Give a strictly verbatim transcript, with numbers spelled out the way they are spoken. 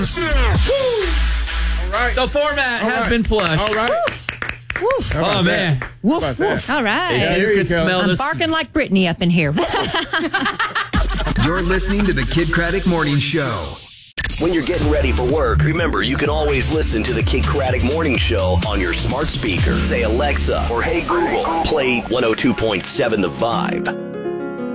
All right. The format All has right. been flushed. All right. Woof. How about Oh, man. that? Woof, How about woof. that? All right. Yeah, you here you can go. smell I'm this. barking like Brittany up in here. You're listening to the Kid Craddock Morning Show. When you're getting ready for work, remember you can always listen to the Kid Craddock Morning Show on your smart speaker. Say Alexa or Hey Google, play one oh two point seven The Vibe.